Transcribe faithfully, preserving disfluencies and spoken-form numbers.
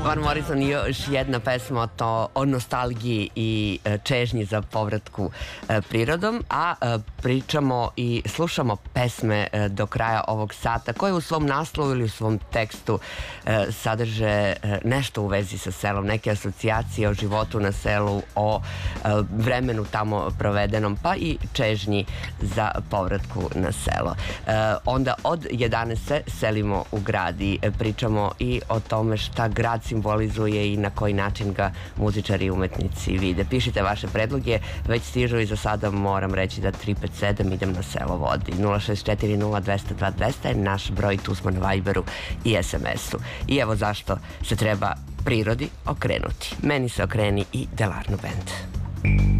Van Morrison i još jedna pesma o, to, o nostalgiji i e, čežnji za povratku e, prirodom, a e, pričamo i slušamo pesme e, do kraja ovog sata koje u svom naslovu ili u svom tekstu e, sadrže e, nešto u vezi sa selom, neke asocijacije o životu na selu, o e, vremenu tamo provedenom, pa i čežnji za povratku na selo. E, onda od jedanaest se selimo u grad i e, pričamo i o tome šta grad simbolizuje i na koji način ga muzičari i umetnici vide. Pišite vaše predloge, već stižu i za sada moram reći da tri pet sedam idem na selo vodi. nula šest četiri nula dvesta dva dvesta je naš broj, tu smo na Viberu i es em esu. I evo zašto se treba prirodi okrenuti. Meni se okreni i Delarno Band.